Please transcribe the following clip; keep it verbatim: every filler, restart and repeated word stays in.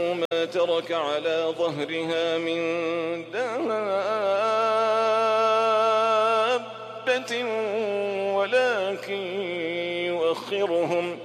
ما ترك على ظهرها من دابة ولكن يؤخرهم